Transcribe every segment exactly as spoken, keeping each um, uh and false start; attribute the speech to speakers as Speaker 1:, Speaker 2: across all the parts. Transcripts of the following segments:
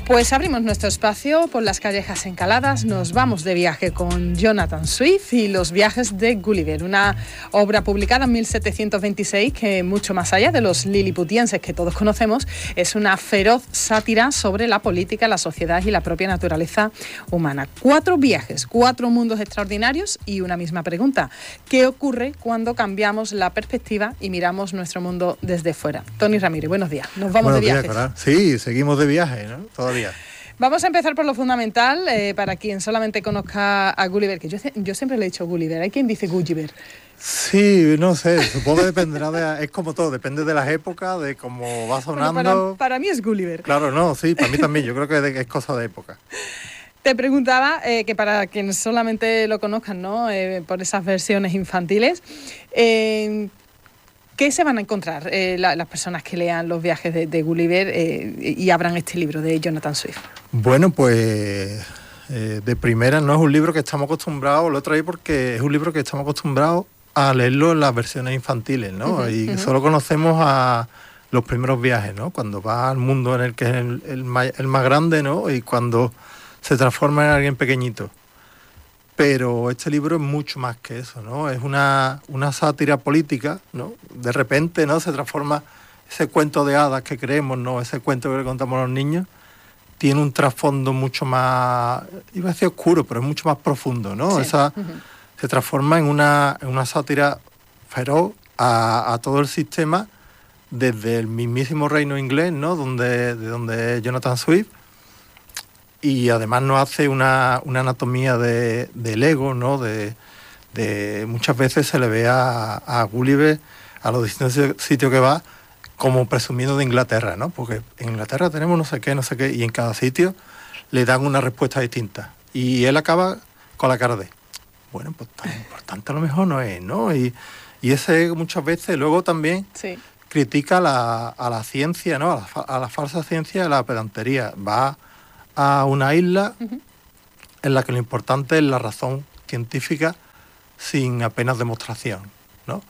Speaker 1: Pues abrimos nuestro espacio por las callejas encaladas, nos vamos de viaje con Jonathan Swift y los viajes de Gulliver, una obra publicada en mil setecientos veintiséis que, mucho más allá de los liliputienses que todos conocemos, es una feroz sátira sobre la política, la sociedad y la propia naturaleza humana. Cuatro viajes, cuatro mundos extraordinarios y una misma pregunta: ¿qué ocurre cuando cambiamos la perspectiva y miramos nuestro mundo desde fuera? Tony Ramírez, buenos días. Nos vamos
Speaker 2: buenos
Speaker 1: de viaje.
Speaker 2: Días, Coral. Sí, seguimos de viaje, ¿no? Todavía.
Speaker 1: Vamos a empezar por lo fundamental, eh, para quien solamente conozca a Gulliver, que yo, yo siempre le he dicho Gulliver. ¿Hay quien dice Gulliver?
Speaker 2: Sí, no sé, supongo que dependerá de... Es como todo, depende de las épocas, de cómo va sonando.
Speaker 1: Bueno, para, para mí es Gulliver.
Speaker 2: Claro, no, sí, para mí también, yo creo que es cosa de época.
Speaker 1: Te preguntaba, eh, que para quienes solamente lo conozcan, ¿no? Eh, por esas versiones infantiles, eh, ¿qué se van a encontrar eh, la, las personas que lean los viajes de, de Gulliver eh, y abran este libro de Jonathan Swift?
Speaker 2: Bueno, pues eh, de primera no es un libro que estamos acostumbrados, lo traí porque es un libro que estamos acostumbrados a leerlo en las versiones infantiles, ¿no? Uh-huh, y uh-huh. Solo conocemos a los primeros viajes, ¿no? Cuando va al mundo en el que es el, el, más, el más grande, ¿no? Y cuando se transforma en alguien pequeñito. Pero este libro es mucho más que eso, ¿no? Es una, una sátira política, ¿no? De repente, ¿no? Se transforma ese cuento de hadas que creemos, ¿no? Ese cuento que le contamos a los niños, tiene un trasfondo mucho más, iba a decir oscuro, pero es mucho más profundo, ¿no? Sí. Esa, uh-huh. Se transforma en una, en una sátira feroz a, a todo el sistema, desde el mismísimo reino inglés, ¿no? Donde, de donde es Jonathan Swift. Y además nos hace una, una anatomía de, del ego, ¿no? De, de muchas veces se le ve a, a Gulliver, a los distintos sitios que va, como presumiendo de Inglaterra, ¿no? Porque en Inglaterra tenemos no sé qué, no sé qué, y en cada sitio le dan una respuesta distinta. Y él acaba con la cara de, bueno, pues tan importante a lo mejor no es, ¿no? Y, y ese muchas veces luego también sí. critica la, a la ciencia, ¿no? A la, a la falsa ciencia y la pedantería. Va a una isla uh-huh. en la que lo importante es la razón científica sin apenas demostración, ¿no?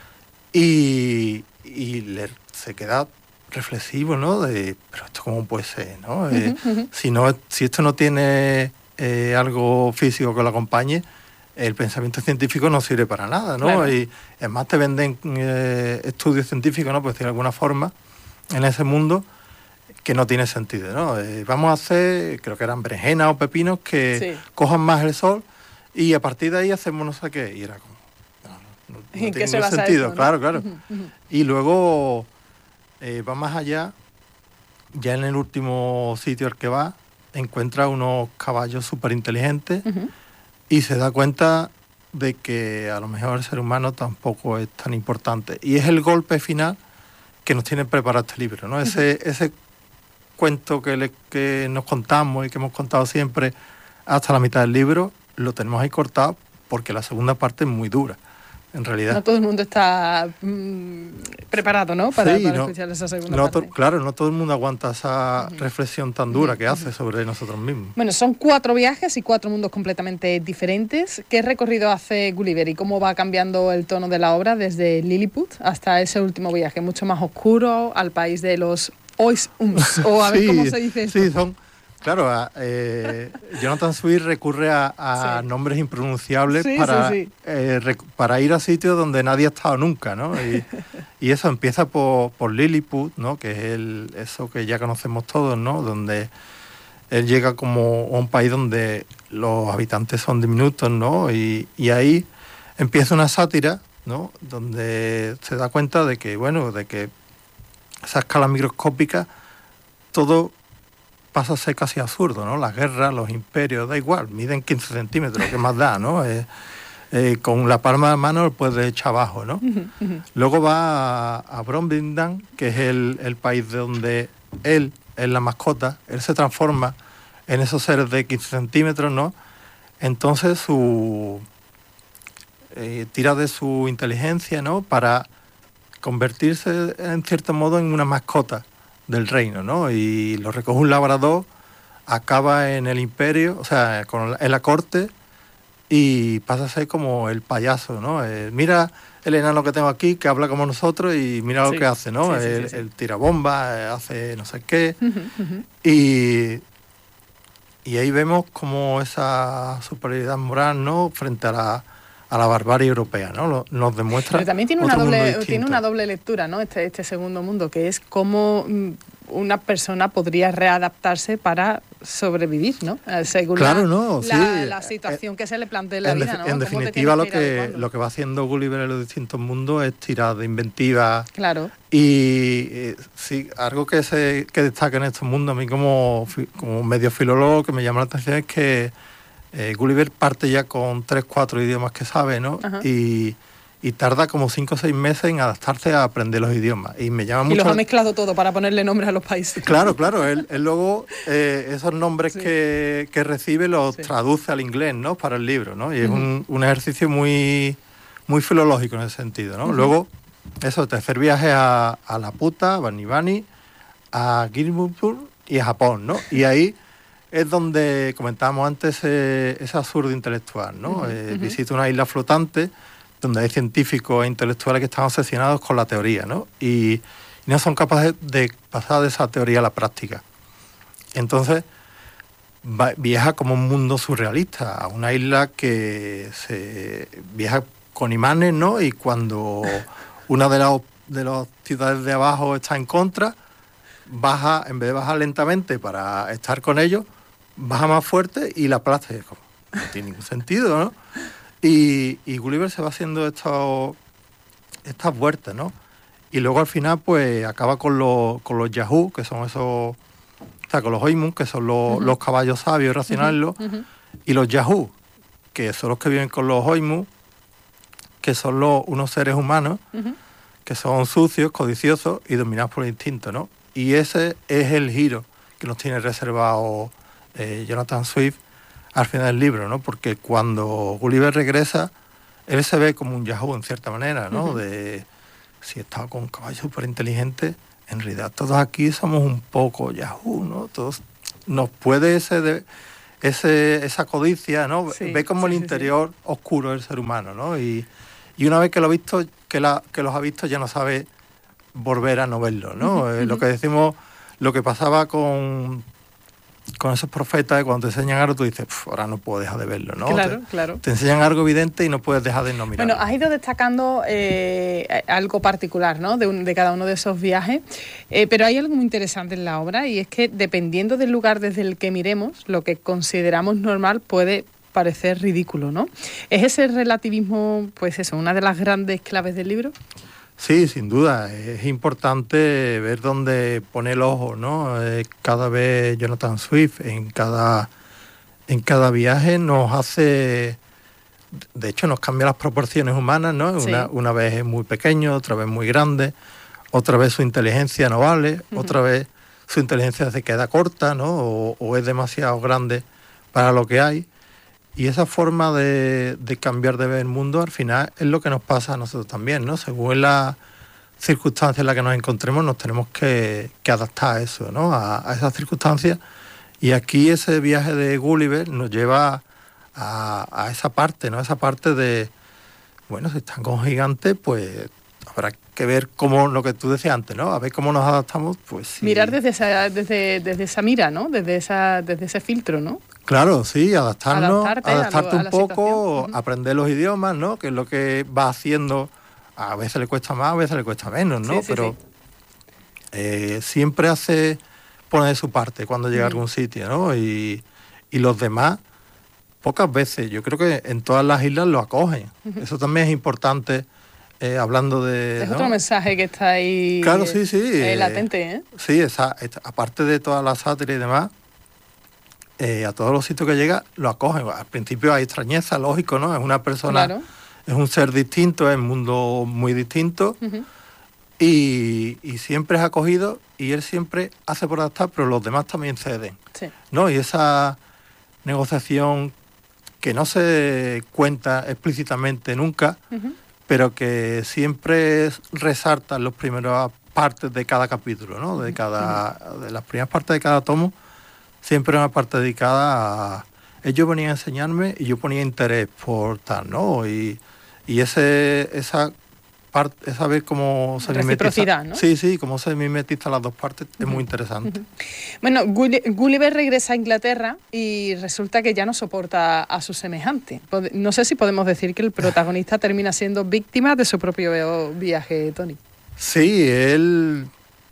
Speaker 2: Y, y le, se queda reflexivo, ¿no? De, pero esto cómo puede ser, ¿no? Uh-huh, eh, uh-huh. Si no, si esto no tiene eh, algo físico que lo acompañe, el pensamiento científico no sirve para nada, ¿no? Claro. Y además te venden eh, estudios científicos, ¿no? Por decir de alguna forma, en ese mundo, que no tiene sentido, ¿no? Eh, vamos a hacer, creo que eran berenjenas o pepinos que sí. cojan más el sol y a partir de ahí hacemos no sé qué. Y era como, no, no, no tiene ningún sentido, eso, ¿no? Claro, claro. Uh-huh, uh-huh. Y luego eh, va más allá, ya en el último sitio al que va, encuentra unos caballos súper inteligentes uh-huh. y se da cuenta de que a lo mejor el ser humano tampoco es tan importante. Y es el golpe final que nos tiene preparado este libro, ¿no? Uh-huh. Ese, ese cuento que, le, que nos contamos y que hemos contado siempre hasta la mitad del libro, lo tenemos ahí cortado porque la segunda parte es muy dura, en realidad.
Speaker 1: No todo el mundo está mmm, preparado, ¿no? Para,
Speaker 2: sí,
Speaker 1: para
Speaker 2: no,
Speaker 1: escuchar esa segunda
Speaker 2: no
Speaker 1: parte.
Speaker 2: To, claro, no todo el mundo aguanta esa uh-huh. reflexión tan dura uh-huh. que hace sobre nosotros mismos.
Speaker 1: Bueno, son cuatro viajes y cuatro mundos completamente diferentes. ¿Qué recorrido hace Gulliver y cómo va cambiando el tono de la obra desde Lilliput hasta ese último viaje, mucho más oscuro, al país de los Ois-ums, o a ver sí, cómo se dice esto?
Speaker 2: Sí, son... Claro, eh, Jonathan Swift recurre a, a sí. nombres impronunciables sí, para, sí, sí. Eh, rec, para ir a sitios donde nadie ha estado nunca, ¿no? Y, y eso empieza por, por Lilliput, ¿no? Que es el, eso que ya conocemos todos, ¿no? Donde él llega como a un país donde los habitantes son diminutos, ¿no? Y, y ahí empieza una sátira, ¿no? Donde se da cuenta de que, bueno, de que esa escala microscópica, todo pasa a ser casi absurdo, ¿no? Las guerras, los imperios, da igual, miden quince centímetros, ¿qué más da, no? Eh, eh, con la palma de mano lo puedes echar abajo, ¿no? Uh-huh, uh-huh. Luego va a, a Brobdingnag, que es el, el país de donde él es la mascota, él se transforma en esos seres de quince centímetros, ¿no? Entonces su eh, tira de su inteligencia, ¿no? Para convertirse en cierto modo en una mascota del reino, ¿no? Y lo recoge un labrador, acaba en el imperio, o sea, con, en la corte, y pasa a ser como el payaso, ¿no? Eh, mira el enano que tengo aquí, que habla como nosotros, y mira sí, lo que hace, ¿no? Sí, sí, el, sí, sí. el tira bomba, hace no sé qué, uh-huh, uh-huh. y y ahí vemos como esa superioridad moral, ¿no?, frente a la, a la barbarie europea, ¿no? Lo, nos demuestra.
Speaker 1: Pero también tiene una doble, tiene una doble lectura, ¿no?, este, este segundo mundo, que es cómo una persona podría readaptarse para sobrevivir, ¿no? Según
Speaker 2: claro,
Speaker 1: la,
Speaker 2: no,
Speaker 1: la,
Speaker 2: sí.
Speaker 1: la situación que se le plantea en la
Speaker 2: en
Speaker 1: vida, ¿no?
Speaker 2: En definitiva, lo que, lo que va haciendo Gulliver en los distintos mundos es tirar de inventiva.
Speaker 1: Claro.
Speaker 2: Y eh, sí, algo que se que destaca en estos mundos, a mí como, como medio filólogo, que me llama la atención es que eh, Gulliver parte ya con tres, cuatro idiomas que sabe, ¿no? Y, y tarda como cinco o seis meses en adaptarse a aprender los idiomas. Y me llama mucho...
Speaker 1: Y los ha mezclado todo para ponerle nombres a los países.
Speaker 2: Claro, claro. Él, él luego eh, esos nombres sí. que, que recibe los sí. traduce al inglés, ¿no?, para el libro, ¿no? Y uh-huh. es un, un ejercicio muy, muy filológico en ese sentido, ¿no? Uh-huh. Luego, eso, tercer viaje a, a Laputa, a Bani Bani, a Gilbur y a Japón, ¿no? Y ahí es donde comentábamos antes eh, ese absurdo intelectual, ¿no? Uh-huh. Eh, visita una isla flotante donde hay científicos e intelectuales que están obsesionados con la teoría, ¿no? Y, y no son capaces de pasar de esa teoría a la práctica. Entonces, va, viaja como un mundo surrealista, a una isla que se viaja con imanes, ¿no? Y cuando una de las de las ciudades de abajo está en contra, baja, en vez de bajar lentamente para estar con ellos, baja más fuerte y la aplasta. No tiene ningún sentido, ¿no? Y, y Gulliver se va haciendo estos, estas vueltas, ¿no? Y luego al final, pues, acaba con los, con los Yahoo, que son esos... O sea, con los Oimun, que son los, uh-huh. los caballos sabios racionales, uh-huh. uh-huh. y los Yahoo, que son los que viven con los Oimun, que son los, unos seres humanos, uh-huh. que son sucios, codiciosos y dominados por el instinto, ¿no? Y ese es el giro que nos tiene reservado eh, Jonathan Swift al final del libro, ¿no? Porque cuando Gulliver regresa, él se ve como un Yahoo en cierta manera, ¿no? Uh-huh. De si estaba con un caballo súper inteligente, en realidad todos aquí somos un poco Yahoo, ¿no? Todos nos puede ese, de, ese esa codicia, ¿no? Sí, ve como sí, el interior sí, sí. oscuro del ser humano, ¿no? Y, y una vez que lo ha visto, que, la, que los ha visto, ya no sabe volver a no verlo, ¿no? Uh-huh. eh, lo que decimos, lo que pasaba con con esos profetas, cuando te enseñan algo, tú dices, ahora no puedo dejar de verlo, ¿no?
Speaker 1: Claro,
Speaker 2: te,
Speaker 1: claro.
Speaker 2: Te enseñan algo evidente y no puedes dejar de no mirarlo.
Speaker 1: Bueno, has ido destacando eh, algo particular, ¿no?, de, un, de cada uno de esos viajes, eh, pero hay algo muy interesante en la obra, y es que dependiendo del lugar desde el que miremos, lo que consideramos normal puede parecer ridículo, ¿no? ¿Es ese relativismo, pues eso, una de las grandes claves del libro?
Speaker 2: Sí, sin duda. Es importante ver dónde pone el ojo, ¿no? Eh, cada vez Jonathan Swift en cada, en cada viaje nos hace... De hecho, nos cambia las proporciones humanas, ¿no? Sí. Una, una vez es muy pequeño, otra vez muy grande, otra vez su inteligencia no vale, uh-huh. otra vez su inteligencia se queda corta, ¿no? O, o es demasiado grande para lo que hay. Y esa forma de, de cambiar de ver el mundo, al final, es lo que nos pasa a nosotros también, ¿no? Según la circunstancia en la que nos encontremos, nos tenemos que, que adaptar a eso, ¿no? A, a esas circunstancias. Y aquí ese viaje de Gulliver nos lleva a, a esa parte, ¿no? Esa parte de, bueno, si están con gigantes, pues habrá que ver cómo, lo que tú decías antes, ¿no? A ver cómo nos adaptamos, pues sí.
Speaker 1: Mirar desde esa, desde, desde esa mira, ¿no? Desde, esa, desde ese filtro, ¿no?
Speaker 2: Claro, sí, adaptarnos, adaptarte, adaptarte a lo, a un poco, uh-huh. aprender los idiomas, ¿no? Que es lo que va haciendo, a veces le cuesta más, a veces le cuesta menos, ¿no? Sí, sí, Pero sí. Eh, siempre hace, pone de su parte cuando llega uh-huh. a algún sitio, ¿no? Y, y los demás, pocas veces, yo creo que en todas las islas lo acogen. Uh-huh. Eso también es importante, eh, hablando de...
Speaker 1: Es
Speaker 2: ¿no?
Speaker 1: otro mensaje que está ahí
Speaker 2: claro, sí, sí,
Speaker 1: eh, latente, ¿eh?
Speaker 2: Sí, esa, esa, aparte de toda la sátira y demás, Eh, a todos los sitios que llega lo acogen. Al principio hay extrañeza, lógico, ¿no? Es una persona, claro. es un ser distinto, es un mundo muy distinto, uh-huh. y, y siempre es acogido, y él siempre hace por adaptar, pero los demás también ceden, sí. ¿no? Y esa negociación que no se cuenta explícitamente nunca, uh-huh. pero que siempre resalta en las primeras partes de cada capítulo, ¿no? De cada, uh-huh. de las primeras partes de cada tomo, siempre una parte dedicada a... Ellos venían a enseñarme y yo ponía interés por tal, ¿no? Y, y ese, esa parte, es saber cómo se
Speaker 1: mimetiza, ¿no?
Speaker 2: Sí, sí, cómo se mimetizan las dos partes, es uh-huh. muy interesante. Uh-huh.
Speaker 1: Bueno, Gulliver regresa a Inglaterra y resulta que ya no soporta a su semejante. No sé si podemos decir que el protagonista termina siendo víctima de su propio viaje, Tony.
Speaker 2: Sí, él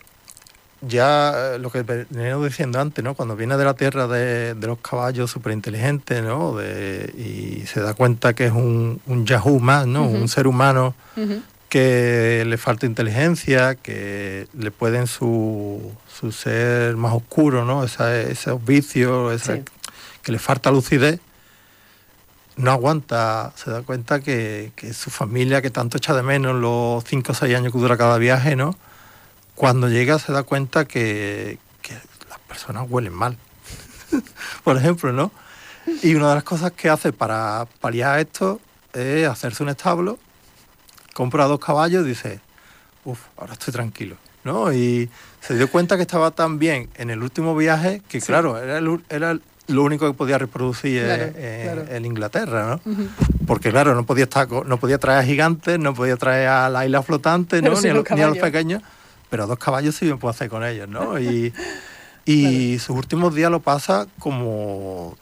Speaker 2: ya, lo que venía diciendo antes, ¿no? Cuando viene de la tierra de, de los caballos súper inteligentes, ¿no? De, y se da cuenta que es un, un yahoo más, ¿no? Uh-huh. Un ser humano uh-huh. que le falta inteligencia, que le pueden su, su ser más oscuro, ¿no? Esa, esos vicios, esa, sí. que le falta lucidez, no aguanta, se da cuenta que, que su familia, que tanto echa de menos los cinco o seis años que dura cada viaje, ¿no? Cuando llega se da cuenta que, que las personas huelen mal, por ejemplo, ¿no? Y una de las cosas que hace para paliar esto es hacerse un establo, compra dos caballos y dice, uff, ahora estoy tranquilo, ¿no? Y se dio cuenta que estaba tan bien en el último viaje que, sí. claro, era, el, era lo único que podía reproducir claro, en, claro. en Inglaterra, ¿no? Uh-huh. Porque, claro, no podía estar, no podía traer a gigantes, no podía traer a la isla flotante, ¿no? Ni a, ni a los pequeños. Pero dos caballos sí me puedo hacer con ellos, ¿no? Y, y claro. sus últimos días lo pasa como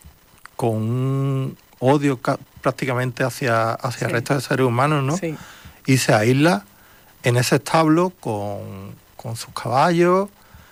Speaker 2: con un odio ca- prácticamente hacia, hacia sí. el resto de seres humanos, ¿no? Sí. Y se aísla en ese establo con, con sus caballos,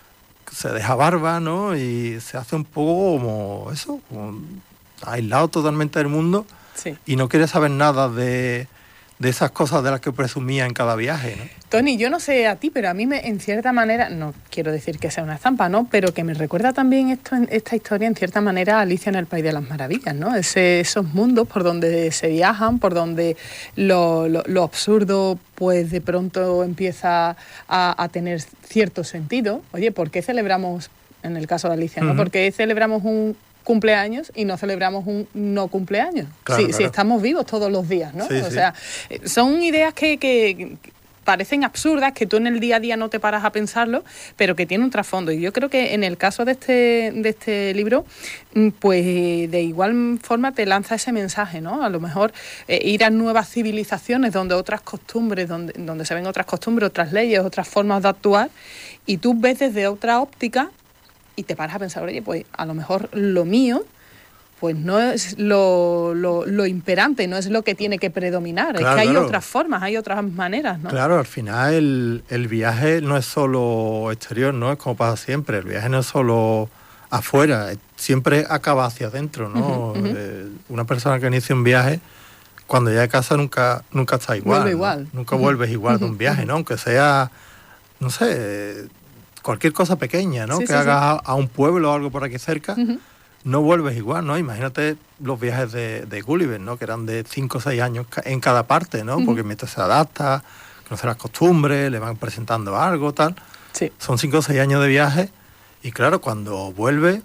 Speaker 2: se deja barba, ¿no? Y se hace un poco como eso, como aislado totalmente del mundo sí. y no quiere saber nada de... de esas cosas de las que presumía en cada viaje, ¿no?
Speaker 1: Tony, yo no sé a ti, pero a mí me, en cierta manera, no quiero decir que sea una estampa, ¿no? Pero que me recuerda también esto, esta historia en cierta manera a Alicia en el País de las Maravillas, ¿no? Ese, esos mundos por donde se viajan, por donde lo, lo, lo absurdo pues de pronto empieza a, a tener cierto sentido. Oye, ¿por qué celebramos, en el caso de Alicia, ¿no? Uh-huh. ¿Por qué celebramos un cumpleaños y no celebramos un no cumpleaños? Claro, sí, claro. Si estamos vivos todos los días, ¿no? Sí, o sí. sea, son ideas que, que parecen absurdas, que tú en el día a día no te paras a pensarlo, pero que tienen un trasfondo. Y yo creo que en el caso de este, de este libro, pues de igual forma te lanza ese mensaje, ¿no? A lo mejor eh, ir a nuevas civilizaciones donde otras costumbres, donde, donde se ven otras costumbres, otras leyes, otras formas de actuar, y tú ves desde otra óptica y te paras a pensar, oye, pues a lo mejor lo mío pues no es lo, lo, lo imperante, no es lo que tiene que predominar. Claro, es que hay claro. otras formas, hay otras maneras, ¿no?
Speaker 2: Claro, al final el, el viaje no es solo exterior, ¿no? Es como pasa siempre, el viaje no es solo afuera, siempre acaba hacia adentro, ¿no? Uh-huh, uh-huh. Eh, una persona que inicia un viaje, cuando llega a casa nunca, nunca está igual.
Speaker 1: Vuelve igual.
Speaker 2: ¿no? Nunca uh-huh. vuelves igual uh-huh. de un viaje, ¿no? Aunque sea, no sé, cualquier cosa pequeña, ¿no? Sí, que sí, hagas sí. a un pueblo o algo por aquí cerca, uh-huh. no vuelves igual, ¿no? Imagínate los viajes de, de Gulliver, ¿no? Que eran de cinco o seis años en cada parte, ¿no? Uh-huh. Porque mientras se adapta, conoce las costumbres, le van presentando algo, tal.
Speaker 1: Sí.
Speaker 2: Son cinco o seis años de viaje y claro, cuando vuelve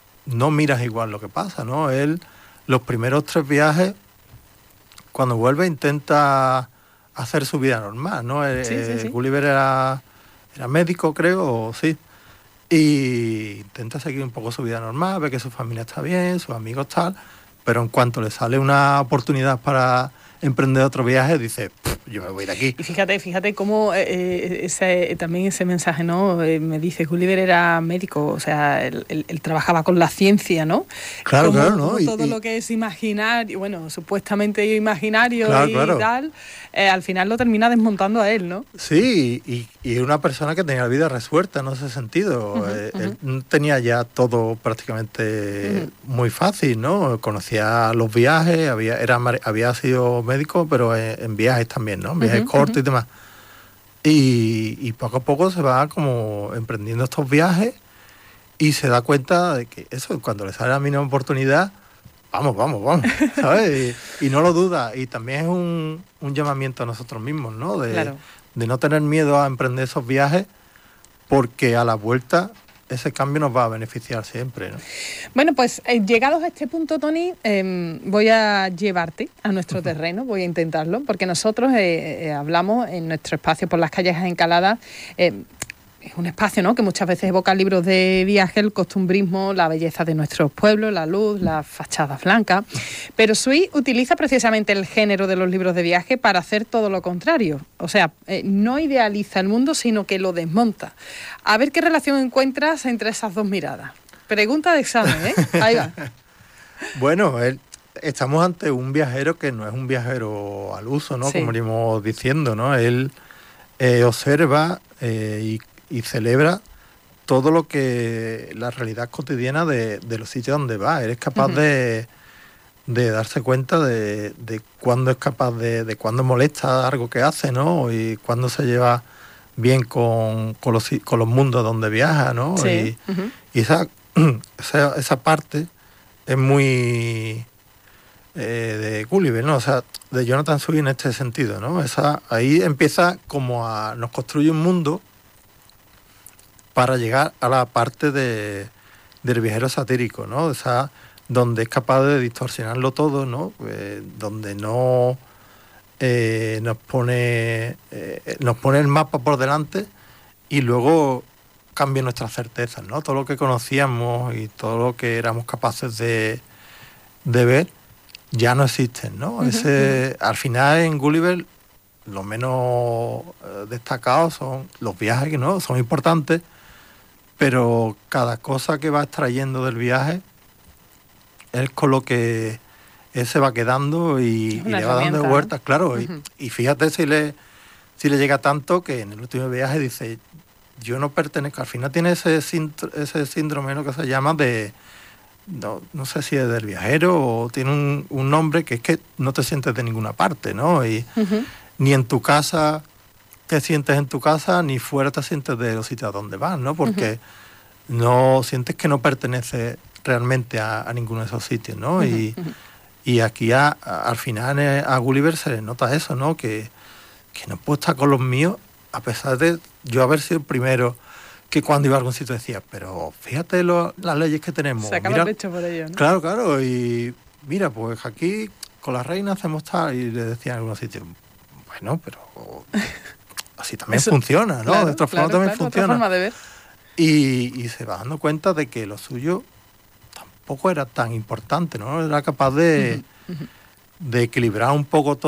Speaker 2: no miras igual lo que pasa, ¿no? Él, los primeros tres viajes, cuando vuelve intenta hacer su vida normal, ¿no? Sí, eh, sí, sí. Gulliver era, era médico, creo, o sí. Y intenta seguir un poco su vida normal, ve que su familia está bien, sus amigos tal, pero en cuanto le sale una oportunidad para emprender otro viaje, dice, yo me voy de aquí.
Speaker 1: Y fíjate, fíjate cómo eh, ese, también ese mensaje, ¿no? Eh, me dice, Gulliver era médico, o sea, él, él, él trabajaba con la ciencia, ¿no?
Speaker 2: Claro,
Speaker 1: como,
Speaker 2: claro, ¿no?
Speaker 1: Como
Speaker 2: y,
Speaker 1: todo
Speaker 2: y...
Speaker 1: lo que es imaginario, bueno, supuestamente imaginario
Speaker 2: claro,
Speaker 1: y
Speaker 2: claro.
Speaker 1: tal, eh, al final lo termina desmontando a él, ¿no?
Speaker 2: Sí, y, y una persona que tenía la vida resuelta en ese sentido. Uh-huh, eh, uh-huh. Él tenía ya todo prácticamente uh-huh. muy fácil, ¿no? Conocía los viajes, había, era, había sido médico, pero en, en viajes también, ¿no? En viajes uh-huh, cortos uh-huh. y demás. Y, y poco a poco se va como emprendiendo estos viajes y se da cuenta de que eso, cuando le sale la mínima oportunidad, vamos, vamos, vamos, ¿sabes? Y, y no lo duda. Y también es un, un llamamiento a nosotros mismos, ¿no? De,
Speaker 1: claro.
Speaker 2: de no tener miedo a emprender esos viajes, porque a la vuelta ese cambio nos va a beneficiar siempre, ¿no?
Speaker 1: Bueno, pues eh, llegados a este punto, Tony, eh, voy a llevarte a nuestro terreno, voy a intentarlo, porque nosotros eh, eh, hablamos en nuestro espacio por las calles encaladas, eh, es un espacio, ¿no?, que muchas veces evoca libros de viaje, el costumbrismo, la belleza de nuestros pueblos, la luz, las fachadas blancas. Pero Sui utiliza precisamente el género de los libros de viaje para hacer todo lo contrario. O sea, eh, no idealiza el mundo, sino que lo desmonta. A ver qué relación encuentras entre esas dos miradas. Pregunta de examen, ¿eh? Ahí va.
Speaker 2: Bueno, él, estamos ante un viajero que no es un viajero al uso, ¿no?
Speaker 1: Sí.
Speaker 2: Como venimos diciendo, ¿no? Él eh, observa eh, y y celebra todo lo que la realidad cotidiana de, de los sitios donde va. Él es capaz uh-huh. de, de darse cuenta de, de cuándo es capaz de, de cuándo molesta algo que hace, ¿no? Y cuándo se lleva bien con, con, los, con los mundos donde viaja, ¿no?
Speaker 1: Sí.
Speaker 2: Y,
Speaker 1: Uh-huh.
Speaker 2: y esa, esa, esa parte es muy eh, de Gulliver, ¿no? O sea, de Jonathan Swift en este sentido, ¿no? Esa, ahí empieza como a... nos construye un mundo para llegar a la parte de, del viajero satírico, ¿no? O sea, donde es capaz de distorsionarlo todo, ¿no? Eh, donde no eh, nos pone eh, nos pone el mapa por delante y luego cambia nuestras certezas, ¿no? Todo lo que conocíamos y todo lo que éramos capaces de, de ver ya no existen, ¿no? Uh-huh. Ese, al final en Gulliver los menos eh, destacados son los viajes, ¿no? Son importantes, pero cada cosa que va extrayendo del viaje es con lo que él se va quedando y, y le va dando vueltas, claro. Uh-huh. y, y fíjate si le, si le llega tanto que en el último viaje dice, yo no pertenezco, al final tiene ese, ese síndrome, ¿no?, que se llama de, no, no sé si es del viajero o tiene un, un nombre que es que no te sientes de ninguna parte, ¿no? Y uh-huh. ni en tu casa... te sientes en tu casa, ni fuera te sientes de los sitios a donde vas, ¿no? Porque uh-huh. no sientes que no perteneces realmente a, a ninguno de esos sitios, ¿no? Uh-huh. Y, uh-huh. y aquí a, a, al final a Gulliver se le nota eso, ¿no? Que, que no puedo estar con los míos, a pesar de yo haber sido el primero que cuando iba a algún sitio decía, pero fíjate lo, las leyes que tenemos.
Speaker 1: Saca el pecho por ello, ¿no?
Speaker 2: Claro, claro, y mira, pues aquí con la reina hacemos tal, y le decían en algunos sitios, bueno, pero... así también Eso, funciona, ¿no?
Speaker 1: Claro,
Speaker 2: de otra forma
Speaker 1: claro,
Speaker 2: también
Speaker 1: claro,
Speaker 2: funciona.
Speaker 1: Otra forma de ver.
Speaker 2: Y, y se va dando cuenta de que lo suyo tampoco era tan importante, ¿no? Era capaz de, uh-huh. de equilibrar un poco todo.